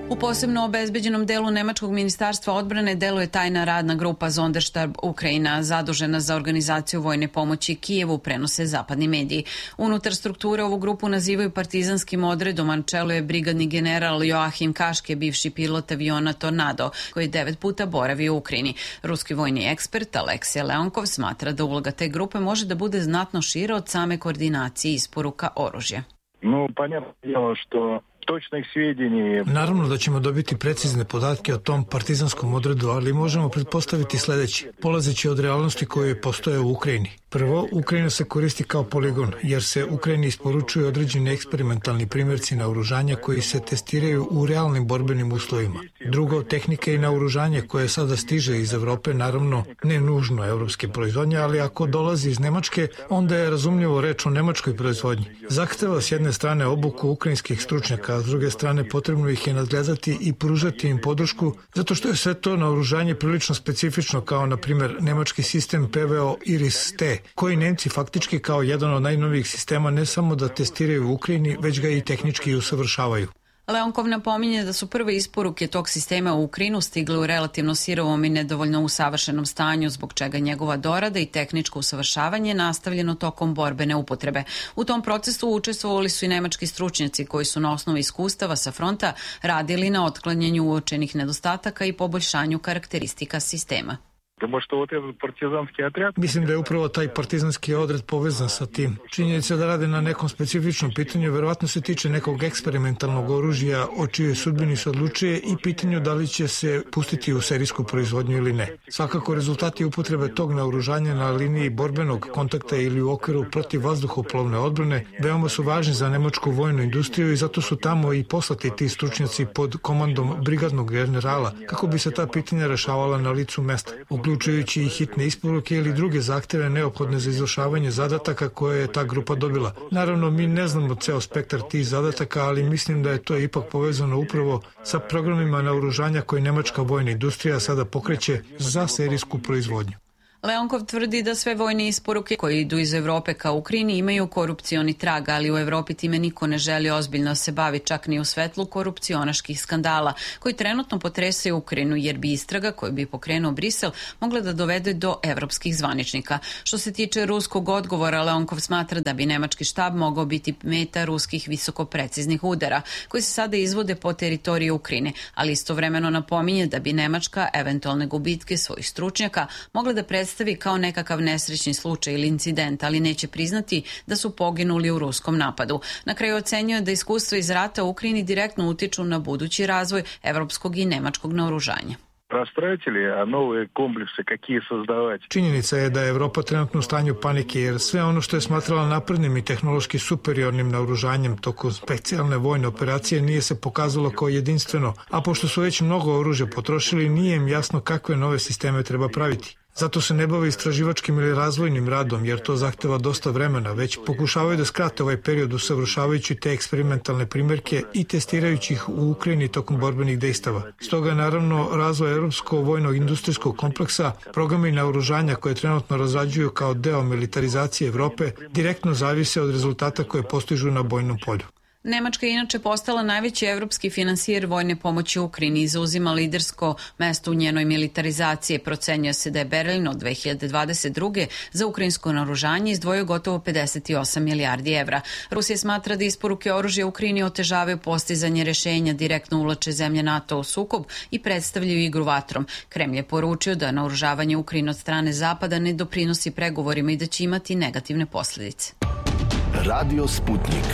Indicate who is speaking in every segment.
Speaker 1: U posebno obezbeđenom delu Nemačkog ministarstva odbrane deluje tajna radna grupa Sonderstab Ukrajina, zadužena za organizaciju vojne pomoći Kijevu, prenose zapadni mediji. Unutar strukture ovu grupu nazivaju partizanskim odredom, a na čelu je brigadni general Joachim Kaške, bivši pilot aviona Tornado, koji 9 puta boravi u Ukrajini. Ruski vojni ekspert Aleksej Leonkov smatra da uloga te grupe može da bude znatno šira od same koordinacije isporuka oružja.
Speaker 2: Понятно дело, что točnih svijedjenja.
Speaker 3: Naravno da ćemo dobiti precizne podatke o tom partizanskom odredu, ali možemo pretpostaviti sledeći, polazeći od realnosti koje postoje u Ukrajini. Prvo, Ukrajina se koristi kao poligon, jer se Ukrajini isporučuju određeni eksperimentalni primjerci naoružanja koji se testiraju u realnim borbenim uslovima. Drugo, tehnike i naoružanje koje sada stiže iz Evrope, naravno ne nužno evropske proizvodnje, ali ako dolazi iz Nemačke, onda je razumljivo reč o nemačkoj proizvodnji. Zahteva s jedne strane obuku ukrajinskih stručnjaka, a s druge strane potrebno ih je nadgledati i pružati im podršku, zato što je sve to naoružanje prilično specifično, kao na primjer nemački sistem PVO Iris-T, koji Nemci faktički kao jedan od najnovijih sistema ne samo da testiraju u Ukrajini, već ga i tehnički usavršavaju.
Speaker 1: Leonkov napominje da su prve isporuke tog sistema u Ukrajinu stigle u relativno sirovom i nedovoljno usavršenom stanju, zbog čega njegova dorada i tehničko usavršavanje je nastavljeno tokom borbene upotrebe. U tom procesu učestvovali su i nemački stručnjaci koji su na osnovu iskustava sa fronta radili na otklanjanju uočenih nedostataka i poboljšanju karakteristika sistema.
Speaker 3: Mislim da je upravo taj partizanski odred povezan sa tim. Činjenica da rade na nekom specifičnom pitanju verovatno se tiče nekog eksperimentalnog oružja o čijoj sudbini se odlučuje i pitanju da li će se pustiti u serijsku proizvodnju ili ne. Svakako rezultati upotrebe tog naoružanja na liniji borbenog kontakta ili u okviru protivvazduhoplovne odbrane veoma su važni za nemačku vojnu industriju i zato su tamo i poslati ti stručnjaci pod komandom brigadnog generala kako bi se ta pitanja rešavala na licu mesta, uključujući i hitne isporuke ili druge zahteve neophodne za izvršavanje zadataka koje je ta grupa dobila. Naravno, mi ne znamo ceo spektar tih zadataka, ali mislim da je to ipak povezano upravo sa programima naoružanja koje nemačka vojna industrija sada pokreće za serijsku proizvodnju.
Speaker 1: Leonkov tvrdi da sve vojne isporuke koje idu iz Evrope ka Ukrajini imaju korupcioni trag, ali u Evropi time niko ne želi ozbiljno se bavi, čak ni u svetlu korupcionaških skandala koji trenutno potresaju Ukrajinu, jer bi istraga koju bi pokrenuo Brisel mogla da dovede do evropskih zvaničnika. Što se tiče ruskog odgovora, Leonkov smatra da bi nemački štab mogao biti meta ruskih visokopreciznih udara koji se sada izvode po teritoriji Ukrajine, ali istovremeno napominje da bi Nemačka eventualne gubitke svojih stručnjaka mogla da predstavi kao nekakav nesrećni slučaj ili incident, ali neće priznati da su poginuli u ruskom napadu. Na kraju ocenjuje da iskustva iz rata u Ukrajini direktno utiču na budući razvoj evropskog i nemačkog naoružanja.
Speaker 3: Činjenica je da je Evropa trenutno u stanju panike, jer sve ono što je smatrala naprednim i tehnološki superiornim naoružanjem tokom specijalne vojne operacije nije se pokazalo kao jedinstveno, a pošto su već mnogo oružja potrošili, nije im jasno kakve nove sisteme treba praviti. Zato se ne bave istraživačkim ili razvojnim radom, jer to zahteva dosta vremena, već pokušavaju da skrate ovaj period usavršavajući te eksperimentalne primjerke i testirajući ih u Ukrajini tokom borbenih dejstava. Stoga, naravno, razvoj evropskog vojnog industrijskog kompleksa, programi naoružanja koje trenutno razrađuju kao deo militarizacije Evrope, direktno zavise od rezultata koje postižu na bojnom polju.
Speaker 1: Nemačka je inače postala najveći evropski finansijer vojne pomoći Ukrajini i zauzima lidersko mesto u njenoj militarizaciji. Procenjuje se da je Berlin od 2022. za ukrajinsko naoružanje izdvojio gotovo 58 milijardi evra. Rusija smatra da isporuke oružja Ukrajini otežavaju postizanje rešenja, direktno uvlače zemlje NATO u sukob i predstavljaju igru vatrom. Kremlj je poručio da naoružavanje Ukrajine od strane Zapada ne doprinosi pregovorima i da će imati negativne posljedice.
Speaker 4: Radio Sputnik.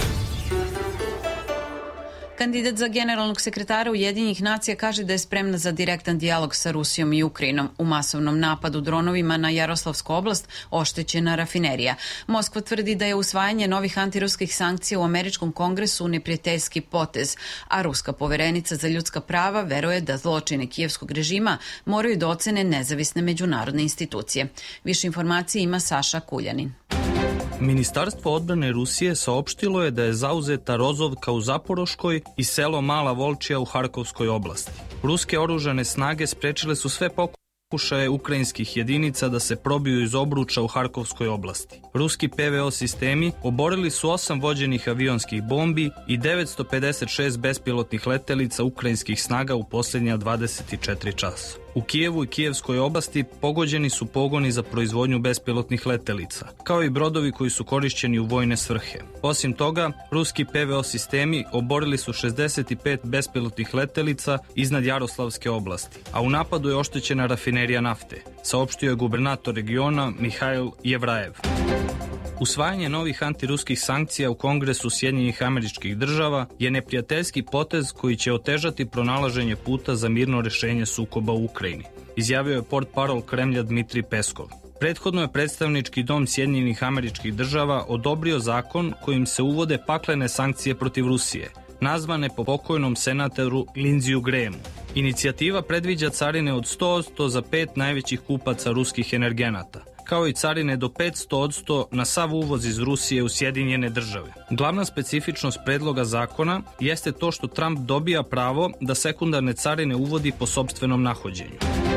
Speaker 1: Kandidat za generalnog sekretara Ujedinjenih nacija kaže da je spremna za direktan dijalog sa Rusijom i Ukrajinom. U masovnom napadu dronovima na Jaroslavsku oblast oštećena rafinerija. Moskva tvrdi da je usvajanje novih antiruskih sankcija u američkom kongresu neprijateljski potez, a ruska poverenica za ljudska prava veruje da zločine kijevskog režima moraju da ocene nezavisne međunarodne institucije. Više informacije ima Saša Kuljanin.
Speaker 5: Ministarstvo odbrane Rusije saopštilo je da je zauzeta Rozovka u Zaporoškoj i selo Mala Volčija u Harkovskoj oblasti. Ruske oružane snage sprečile su sve pokušaje pokušaje ukrajinskih jedinica da se probiju iz obruča u Harkovskoj oblasti. Ruski PVO sistemi oborili su 8 vođenih avionskih bombi i 956 bespilotnih letelica ukrajinskih snaga u posljednja 24 časa. U Kijevu i Kijevskoj oblasti pogođeni su pogoni za proizvodnju bespilotnih letelica, kao i brodovi koji su korišćeni u vojne svrhe. Osim toga, ruski PVO sistemi oborili su 65 bespilotnih letelica iznad Jaroslavske oblasti, a u napadu je oštećena rafinerija nafte, saopštio je gubernator regiona Mihail Jevrajev. Usvajanje novih antiruskih sankcija u Kongresu Sjedinjenih Američkih Država je neprijateljski potez koji će otežati pronalaženje puta za mirno rešenje sukoba u Ukrajini, izjavio je portparol Kremlja Dmitrij Peskov. Prethodno je predstavnički dom Sjedinjenih Američkih Država odobrio zakon kojim se uvode paklene sankcije protiv Rusije, nazvane po pokojnom senatoru Lindsey Grahamu. Inicijativa predviđa carine od 100% za 5 najvećih kupaca ruskih energenata, kao i carine do 500% na sav uvoz iz Rusije u Sjedinjene Države. Glavna specifičnost predloga zakona jeste to što Trump dobija pravo da sekundarne carine uvodi po sopstvenom nahođenju.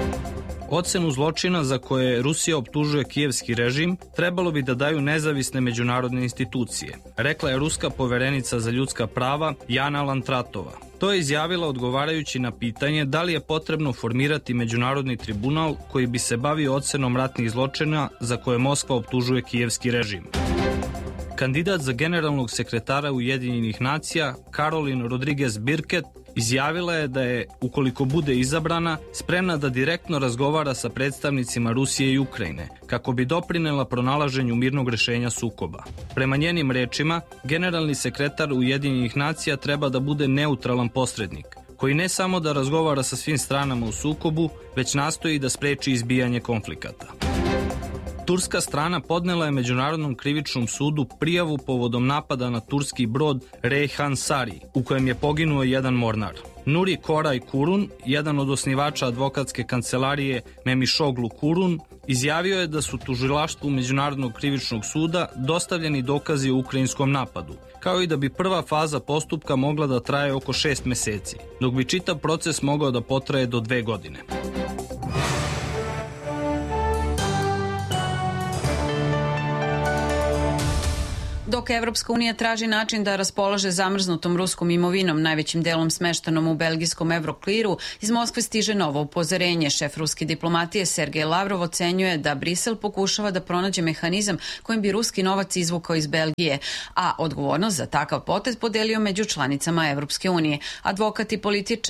Speaker 5: Ocenu zločina za koje Rusija optužuje kijevski režim trebalo bi da daju nezavisne međunarodne institucije, rekla je ruska poverenica za ljudska prava Jana Lantratova. To je izjavila odgovarajući na pitanje da li je potrebno formirati međunarodni tribunal koji bi se bavio ocenom ratnih zločina za koje Moskva optužuje kijevski režim. Kandidat za generalnog sekretara Ujedinjenih nacija Caroline Rodriguez Birket izjavila je da je, ukoliko bude izabrana, spremna da direktno razgovara sa predstavnicima Rusije i Ukrajine, kako bi doprinela pronalaženju mirnog rešenja sukoba. Prema njenim rečima, generalni sekretar Ujedinjenih nacija treba da bude neutralan posrednik, koji ne samo da razgovara sa svim stranama u sukobu, već nastoji da spreči izbijanje konflikata. Turska strana podnela je Međunarodnom krivičnom sudu prijavu povodom napada na turski brod Reyhan Sari, u kojem je poginuo jedan mornar. Nuri Koray Kurun, jedan od osnivača advokatske kancelarije Memişoglu Kurun, izjavio je da su tužilaštvu Međunarodnog krivičnog suda dostavljeni dokazi o ukrajinskom napadu, kao i da bi prva faza postupka mogla da traje oko 6 meseci, dok bi čitav proces mogao da potraje do 2 godine.
Speaker 1: Dok Evropska unija traži način da raspolaže zamrznutom ruskom imovinom, najvećim delom smeštenom u belgijskom Eurokliru, iz Moskve stiže novo upozorenje. Šef ruske diplomatije Sergej Lavrov ocenjuje da Brisel pokušava da pronađe mehanizam kojim bi ruski novac izvukao iz Belgije, a odgovornost za takav potez podelio među članicama Evropske unije. Advokat i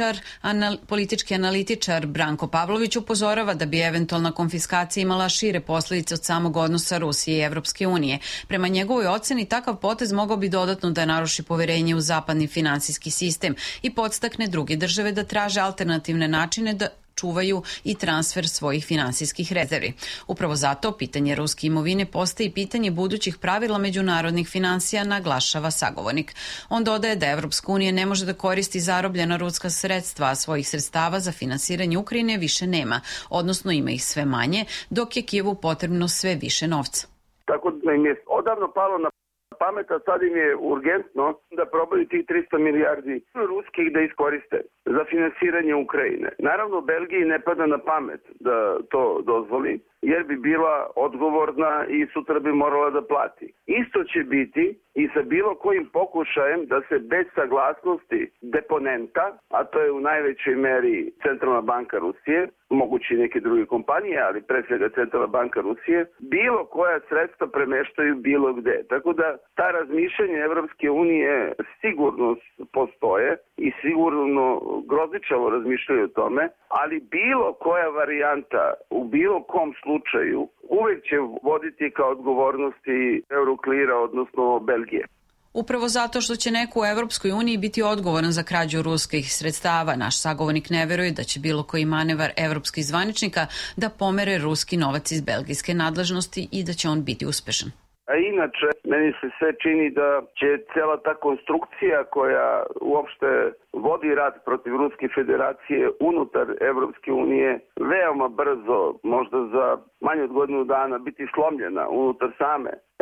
Speaker 1: politički analitičar Branko Pavlović upozorava da bi eventualna konfiskacija imala šire posledice od samog odnosa Rusije i Evropske unije. Prema njegovoj oceni, takav potez mogao bi dodatno da naruši poverenje u zapadni finansijski sistem i podstakne druge države da traže alternativne načine da čuvaju i transfer svojih finansijskih rezervi. Upravo zato pitanje ruske imovine postaje pitanje budućih pravila međunarodnih finansija, naglašava sagovornik. On dodaje da Evropska unija ne može da koristi zarobljena ruska sredstva, a svojih sredstava za finansiranje Ukrajine više nema, odnosno ima ih sve manje, dok je Kijevu potrebno sve više novca.
Speaker 6: Tako da im je odavno palo na pamet, a sad im je urgentno da probaju tih 300 milijardi ruskih da iskoriste za finansiranje Ukrajine. Naravno, Belgiji ne pada na pamet da to dozvoli, jer bi bila odgovorna i sutra bi morala da plati. Isto će biti i sa bilo kojim pokušajem da se bez saglasnosti deponenta, a to je u najvećoj meri Centralna banka Rusije, mogući neke druge kompanije, ali pre svega Centralna banka Rusije, bilo koja sredstva premeštaju bilo gde. Tako da ta razmišljanja Evropske unije sigurno postoje i sigurno grozničavo razmišljaju o tome, ali bilo koja varijanta u bilo kom slučaju uvek će voditi ka odgovornosti Euroklira, odnosno Belgije.
Speaker 1: Upravo zato što će neko u Evropskoj uniji biti odgovoran za krađu ruskih sredstava, naš sagovornik ne veruje da će bilo koji manevar evropskih zvaničnika da pomere ruski novac iz belgijske nadležnosti i da će on biti uspešan.
Speaker 6: A inače, meni se sve čini da će cela ta konstrukcija koja uopšte vodi rat protiv Ruske federacije unutar Evropske unije veoma brzo, možda za manje od godinu dana, biti slomljena unutar same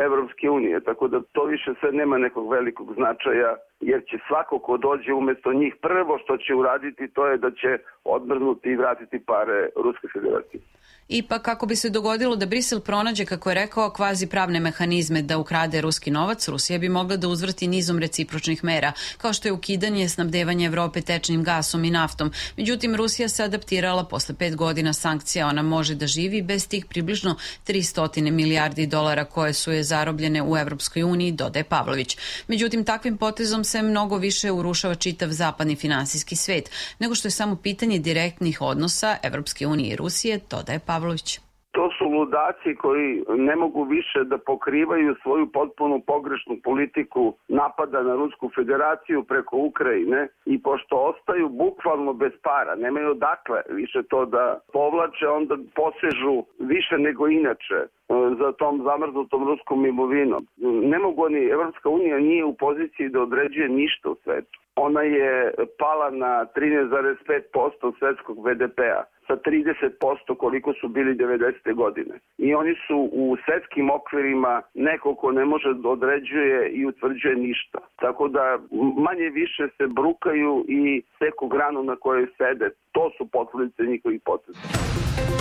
Speaker 6: Evropske unije, tako da to više sve nema nekog velikog značaja, jer će svako ko dođe umesto njih prvo što će uraditi to je da će odmrznuti i vratiti pare Ruske federacije.
Speaker 1: Ipak, kako bi se dogodilo da Brisel pronađe, kako je rekao, kvazi pravne mehanizme da ukrade ruski novac, Rusija bi mogla da uzvrti nizom recipročnih mera, kao što je ukidanje snabdevanja Evrope tečnim gasom i naftom. Međutim, Rusija se adaptirala posle 5 godina sankcija. Ona može da živi bez tih približno 300 milijardi dolara koje su je zarobljene u Evropskoj uniji, dodaje Pavlović. Međutim, takvim potezom se mnogo više urušava čitav zapadni finansijski svet, nego što je samo pitanje direktnih odnosa Evropske unije i Rusije, dodaje Pavlović.
Speaker 6: To su ludaci koji ne mogu više da pokrivaju svoju potpuno pogrešnu politiku napada na Rusku federaciju preko Ukrajine i pošto ostaju bukvalno bez para, nemaju odakle više to da povlače, onda posežu više nego inače za tom zamrznutom ruskom imovinom. Ne mogu oni, Evropska unija nije u poziciji da određuje ništa u svetu. Ona je pala na 13,5% svetskog BDP-a sa 30% koliko su bili 90. godine. I oni su u svetskim okvirima neko ko ne može da određuje i utvrđuje ništa. Tako da manje više se brukaju i seku granu na kojoj sede. To su posledice njihovih poteza.